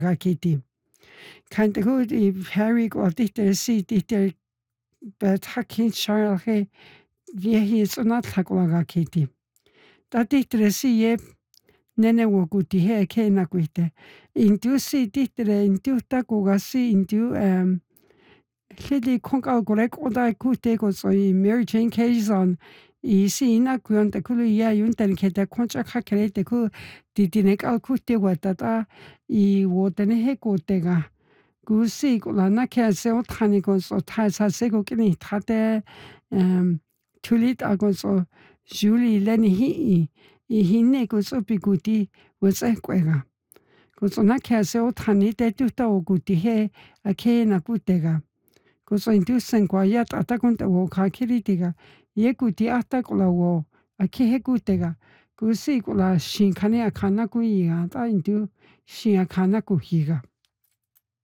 Rakiti. Kan det gå i Harry og det der si det der betakin Charles viehi sonatlakuagakiti. Tatitre si ye nene wokuti he kena kuite. Intu si titre intu takugasi intu Lili konka korek oda kute ko so I Mary Jane Kazon I si ina kuonta kulu ya yuntan keta koncha kakerete ku titinek al kute watata I wotene he kutega. Gusi kulana kya se otani ko so taisa se ko kini tate tulit agon so Julie leni hi I hinne ko so pikuti wase kwega. Ko so na kya se otani te tuta okuti he ake na kutega. Ko so indusen kwa yat atakunta wo kakiritiga ye kuti atakula wo ake he kutega. Gusi kula shinkane akana kuiga ta indu shi akana kuhiga.